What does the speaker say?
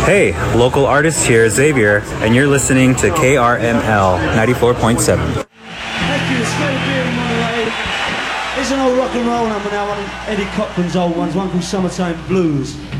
Hey, local artist here, Xavier, and you're listening to KRML 94.7. Thank you, it's great being moderated. It's an old rock and roll number now, one of Eddie Cochran's old ones, one called Summertime Blues.